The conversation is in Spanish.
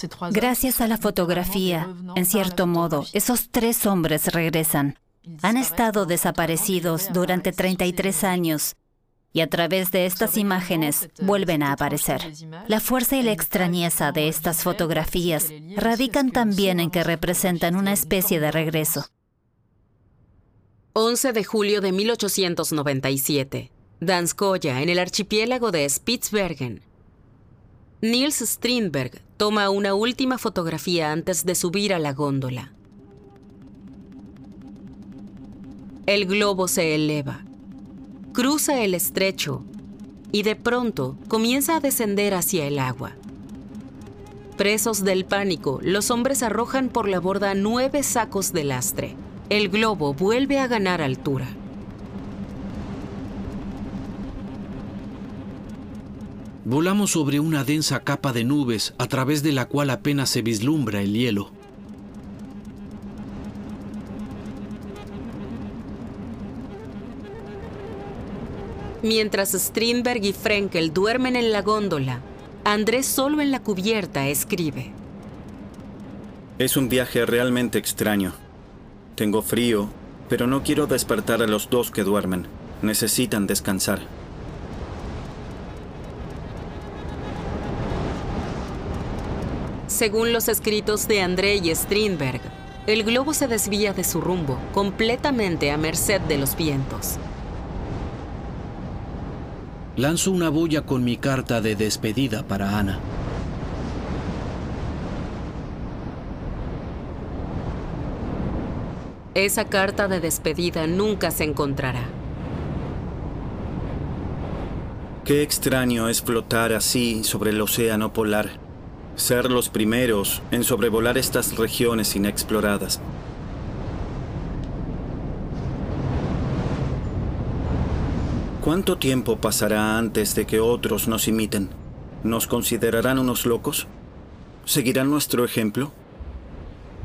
Gracias a la fotografía, en cierto modo, esos 3 hombres regresan. Han estado desaparecidos durante 33 años y a través de estas imágenes vuelven a aparecer. La fuerza y la extrañeza de estas fotografías radican también en que representan una especie de regreso. 11 de julio de 1897. Danskoya, en el archipiélago de Spitsbergen. Niels Strindberg toma una última fotografía antes de subir a la góndola. El globo se eleva, cruza el estrecho y de pronto comienza a descender hacia el agua. Presos del pánico, los hombres arrojan por la borda 9 sacos de lastre. El globo vuelve a ganar altura. Volamos sobre una densa capa de nubes a través de la cual apenas se vislumbra el hielo. Mientras Strindberg y Frenkel duermen en la góndola, Andrés solo en la cubierta escribe. Es un viaje realmente extraño. Tengo frío, pero no quiero despertar a los 2 que duermen. Necesitan descansar. Según los escritos de André y Strindberg, el globo se desvía de su rumbo, completamente a merced de los vientos. Lanzo una boya con mi carta de despedida para Ana. Esa carta de despedida nunca se encontrará. Qué extraño es flotar así sobre el océano polar. Ser los primeros en sobrevolar estas regiones inexploradas. ¿Cuánto tiempo pasará antes de que otros nos imiten? ¿Nos considerarán unos locos? ¿Seguirán nuestro ejemplo?